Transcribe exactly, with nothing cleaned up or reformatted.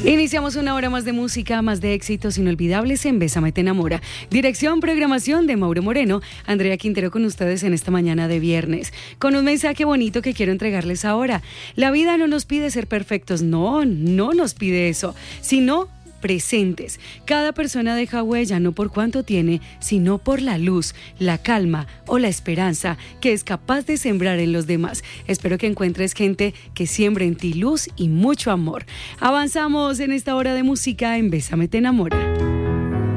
Iniciamos una hora más de música, más de éxitos inolvidables en Bésame te enamora. Dirección, programación de Mauro Moreno, Andrea Quintero con ustedes en esta mañana de viernes, con un mensaje bonito que quiero entregarles ahora. La vida no nos pide ser perfectos, no, no nos pide eso, sino presentes. Cada persona deja huella no por cuánto tiene, sino por la luz, la calma o la esperanza que es capaz de sembrar en los demás. Espero que encuentres gente que siembre en ti luz y mucho amor. Avanzamos en esta hora de música en Bésame te enamora.